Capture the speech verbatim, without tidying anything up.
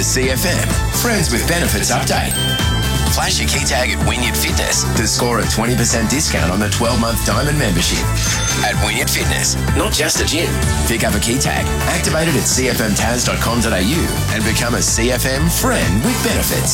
C F M Friends with Benefits update. Flash your key tag at Wynyard Fitness to score a twenty percent discount on the twelve-month Diamond membership. At Wynyard Fitness, not just a gym. Pick up a key tag, activate it at c f m tas dot com dot a u and become a C F M friend with benefits.